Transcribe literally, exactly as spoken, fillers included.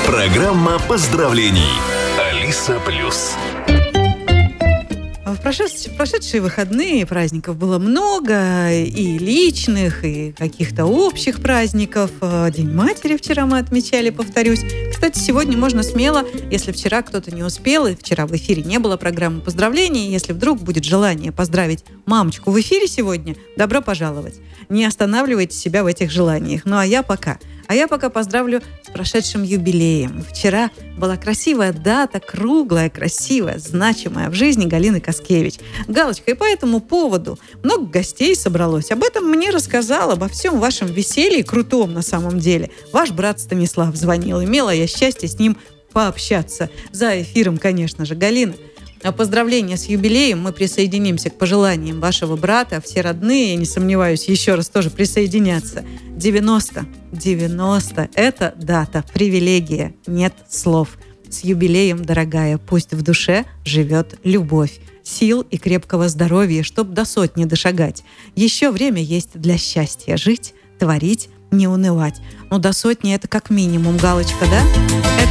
Программа поздравлений. Алиса Плюс. В прошедшие, прошедшие выходные праздников было много, и личных, и каких-то общих праздников. День матери вчера мы отмечали, повторюсь. Кстати, сегодня можно смело, если вчера кто-то не успел, и вчера в эфире не было программы поздравлений, если вдруг будет желание поздравить мамочку в эфире сегодня, добро пожаловать. Не останавливайте себя в этих желаниях. Ну а я пока... А я пока поздравлю с прошедшим юбилеем. Вчера была красивая дата, круглая, красивая, значимая в жизни Галины Каскевич. Галочка, и по этому поводу много гостей собралось. Об этом мне рассказал, обо всем вашем веселье, крутом на самом деле. Ваш брат Станислав звонил. Имела я счастье с ним пообщаться. За эфиром, конечно же. Галина, а поздравления с юбилеем, мы присоединимся к пожеланиям вашего брата. Все родные, я не сомневаюсь, еще раз тоже присоединятся. девяносто. девяносто – это дата, привилегия, нет слов. С юбилеем, дорогая, пусть в душе живет любовь, сил и крепкого здоровья, чтоб до сотни дошагать. Еще время есть для счастья жить, творить, не унывать. Ну, до сотни – это как минимум, Галочка, да?